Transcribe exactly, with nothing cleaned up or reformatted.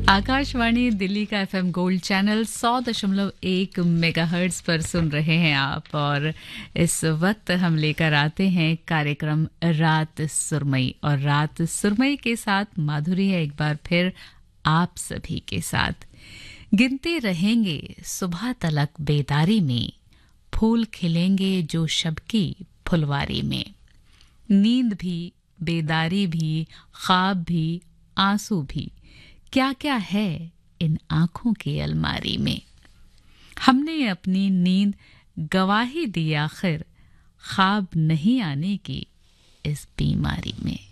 आकाशवाणी दिल्ली का FM gold channel सौ दशमलव एक मेगाहर्ट्ज पर सुन रहे हैं आप और इस वक्त हम लेकर आते हैं कार्यक्रम रात सुरमई और रात सुरमई के साथ माधुरी है एक बार फिर आप सभी के साथ। गिनते रहेंगे सुबह तलक बेदारी में, फूल खिलेंगे जो शब की फुलवारी में। नींद भी, बेदारी भी, ख्वाब भी, आंसू भी, क्या क्या है इन आंखों की अलमारी में। हमने अपनी नींद गवाही दी आखिर, ख्वाब नहीं आने की इस बीमारी में।